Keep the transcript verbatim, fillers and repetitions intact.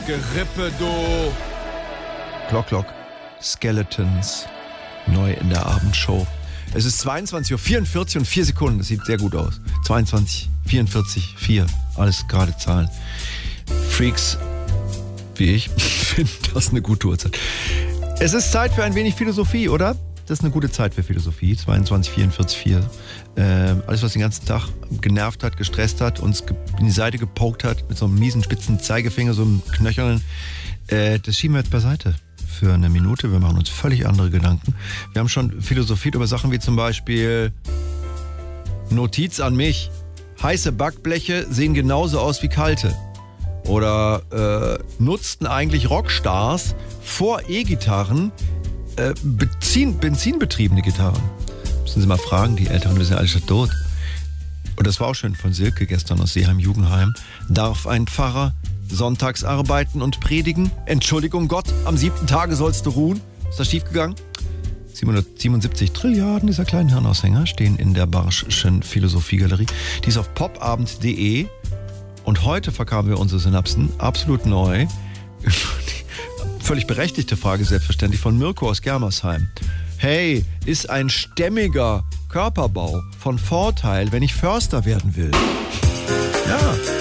Gerippe, du. Glock, Glock. Skeletons. Neu in der Abendshow. Es ist zweiundzwanzig Uhr vierundvierzig und vier Sekunden. Das sieht sehr gut aus. zweiundzwanzig, vierundvierzig, vier. Alles gerade Zahlen. Freaks wie ich finden das eine gute Uhrzeit. Es ist Zeit für ein wenig Philosophie, oder? Das ist eine gute Zeit für Philosophie. zweiundzwanzig, vierundvierzig, vier. Ähm, alles, was den ganzen Tag genervt hat, gestresst hat, uns in die Seite gepokt hat, mit so einem miesen, spitzen Zeigefinger, so einem knöchernen, äh, das schieben wir jetzt beiseite für eine Minute. Wir machen uns völlig andere Gedanken. Wir haben schon philosophiert über Sachen wie zum Beispiel Notiz an mich. Heiße Backbleche sehen genauso aus wie kalte. Oder äh, nutzten eigentlich Rockstars vor E-Gitarren äh, Benzin, benzinbetriebene Gitarren? Müssen Sie mal fragen, die Älteren wissen ja alle schon tot. Und das war auch schön von Silke gestern aus Seeheim-Jugendheim. Darf ein Pfarrer sonntags arbeiten und predigen? Entschuldigung Gott, am siebten Tage sollst du ruhen. Ist das schiefgegangen? siebenhundertsiebenundsiebzig Trilliarden dieser kleinen Hirnaushänger stehen in der Barschschen Philosophiegalerie. Die ist auf popabend punkt de. Und heute verkamen wir unsere Synapsen absolut neu. Völlig berechtigte Frage, selbstverständlich, von Mirko aus Germersheim. Hey, ist ein stämmiger Körperbau von Vorteil, wenn ich Förster werden will? Ja.